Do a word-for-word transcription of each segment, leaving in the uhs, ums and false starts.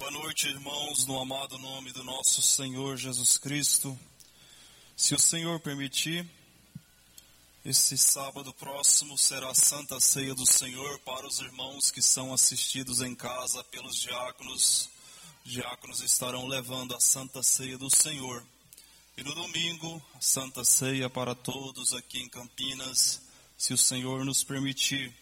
Boa noite, irmãos, no amado nome do nosso Senhor Jesus Cristo. Se o Senhor permitir, esse sábado próximo será a Santa Ceia do Senhor para os irmãos que são assistidos em casa pelos diáconos. Os diáconos estarão levando a Santa Ceia do Senhor. E no domingo, a Santa Ceia para todos aqui em Campinas, se o Senhor nos permitir.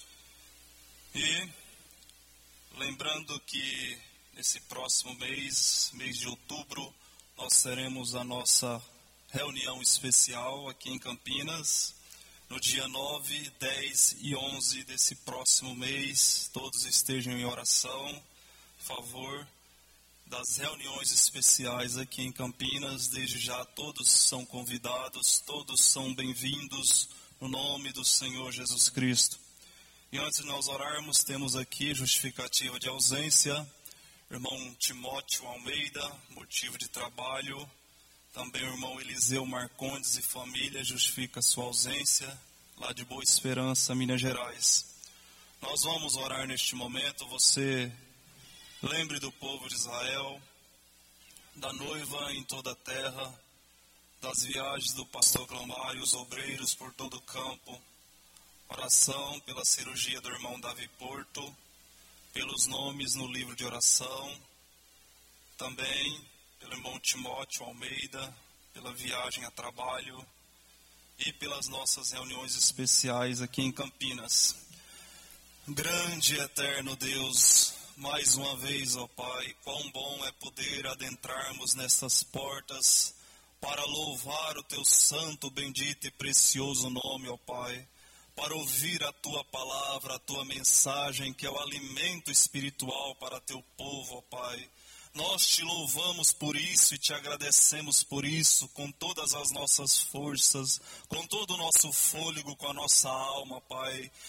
E lembrando que nesse próximo mês, mês de outubro, nós teremos a nossa reunião especial aqui em Campinas, no dia nove, dez e onze desse próximo mês. Todos estejam em oração, a favor das reuniões especiais aqui em Campinas. Desde já todos são convidados, todos são bem-vindos, no nome do Senhor Jesus Cristo. E antes de nós orarmos, temos aqui justificativa de ausência. Irmão Timóteo Almeida, motivo de trabalho. Também o irmão Eliseu Marcondes e família justifica sua ausência, lá de Boa Esperança, Minas Gerais. Nós vamos orar neste momento. Você lembre do povo de Israel, da noiva em toda a terra, das viagens do pastor Clomário, os obreiros por todo o campo. Oração pela cirurgia do irmão Davi Porto, pelos nomes no livro de oração, também pelo irmão Timóteo Almeida, pela viagem a trabalho e pelas nossas reuniões especiais aqui em Campinas. Grande e eterno Deus, mais uma vez, ó Pai, quão bom é poder adentrarmos nessas portas para louvar o Teu santo, bendito e precioso nome, ó Pai, para ouvir a Tua palavra, a Tua mensagem, que é o alimento espiritual para Teu povo, ó Pai. Nós Te louvamos por isso e Te agradecemos por isso, com todas as nossas forças, com todo o nosso fôlego, com a nossa alma, Pai.